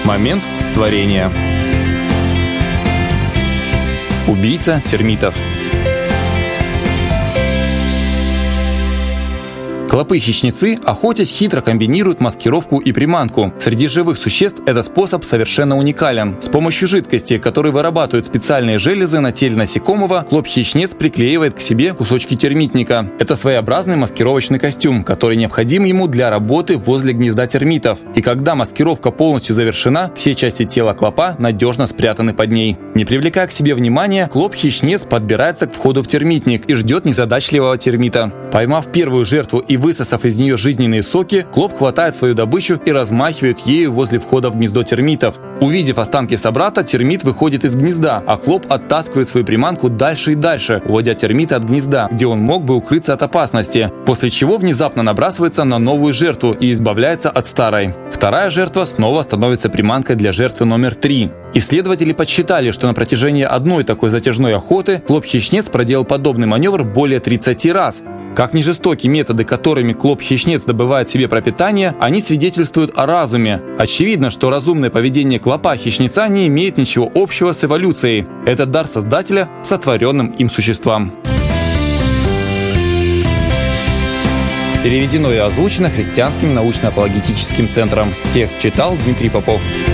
Момент творения. Убийца термитов. Клопы-хищнецы, охотясь, хитро комбинируют маскировку и приманку. Среди живых существ этот способ совершенно уникален. С помощью жидкости, которой вырабатывают специальные железы на теле насекомого, клоп-хищнец приклеивает к себе кусочки термитника. Это своеобразный маскировочный костюм, который необходим ему для работы возле гнезда термитов. И когда маскировка полностью завершена, все части тела клопа надежно спрятаны под ней. Не привлекая к себе внимания, клоп-хищнец подбирается к входу в термитник и ждет незадачливого термита. Поймав первую жертву и высосав из нее жизненные соки, клоп хватает свою добычу и размахивает ею возле входа в гнездо термитов. Увидев останки собрата, термит выходит из гнезда, а клоп оттаскивает свою приманку дальше и дальше, уводя термита от гнезда, где он мог бы укрыться от опасности, после чего внезапно набрасывается на новую жертву и избавляется от старой. Вторая жертва снова становится приманкой для жертвы номер 3. Исследователи подсчитали, что на протяжении одной такой затяжной охоты клоп-хищнец проделал подобный маневр более 30 раз. Как ни жестоки методы, которыми клоп-хищнец добывает себе пропитание, они свидетельствуют о разуме. Очевидно, что разумное поведение клопа-хищнеца не имеет ничего общего с эволюцией. Это дар Создателя сотворенным им существам. Переведено и озвучено Христианским научно-апологетическим центром. Текст читал Дмитрий Попов.